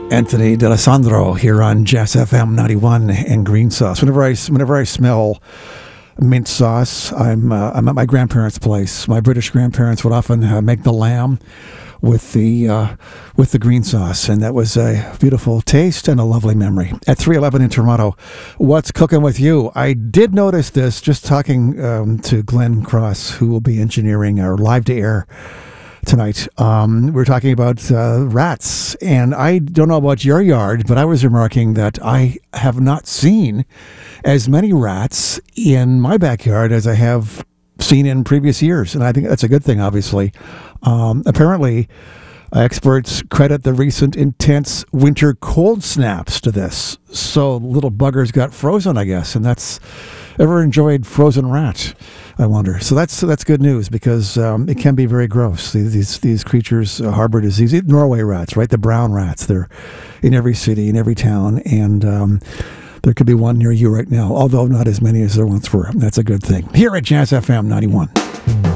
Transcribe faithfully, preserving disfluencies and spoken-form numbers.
Anthony D'Alessandro here on Jazz F M ninety-one and Green Sauce. Whenever I, whenever I smell mint sauce, I'm, uh, I'm at my grandparents' place. My British grandparents would often uh, make the lamb with the uh, with the green sauce, and that was a beautiful taste and a lovely memory. At three eleven in Toronto, what's cooking with you? I did notice this just talking um, to Glenn Cross, who will be engineering our live to air tonight. Um, we're talking about uh, rats, and I don't know about your yard, but I was remarking that I have not seen as many rats in my backyard as I have seen in previous years, and I think that's a good thing, obviously. Um, apparently, experts credit the recent intense winter cold snaps to this. So little buggers got frozen, I guess, and that's... Ever enjoyed frozen rat? I wonder. So that's that's good news, because um, it can be very gross. These these creatures harbor disease. Norway rats, right? The brown rats. They're in every city, in every town, and um, there could be one near you right now, although not as many as there once were. That's a good thing. Here at Jazz F M ninety-one.